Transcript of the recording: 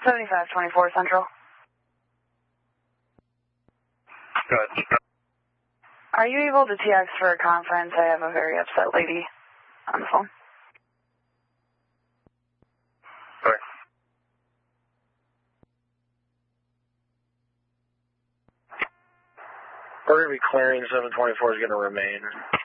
7524 Central. Good. Are you able to TX for a conference? I have a very upset lady on the phone. Sorry. We're going to be clearing 724 is going to remain.